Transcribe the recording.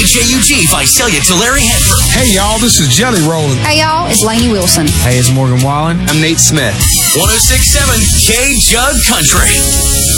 KJUG Visalia to Larry Hanford. Hey, y'all, this is Jelly Rollin'. Hey, y'all, it's Lainey Wilson. Hey, it's Morgan Wallen. I'm Nate Smith. 106.7 K-Jug Country.